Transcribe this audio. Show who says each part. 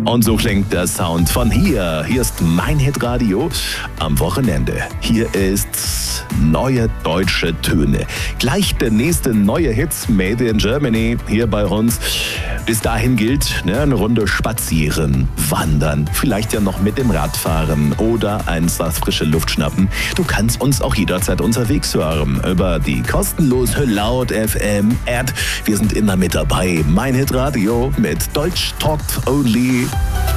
Speaker 1: Und so klingt der Sound von hier. Hier ist mein Hitradio am Wochenende. Hier ist neue deutsche Töne. Gleich der nächste neue Hit, Made in Germany, hier bei uns. Bis dahin gilt, eine Runde spazieren, wandern, vielleicht ja noch mit dem Rad fahren oder einfach frische Luft schnappen. Du kannst uns auch jederzeit unterwegs hören über die kostenlose Laut FM App. Wir sind immer mit dabei. Mein Hitradio mit Deutsch Talk Only.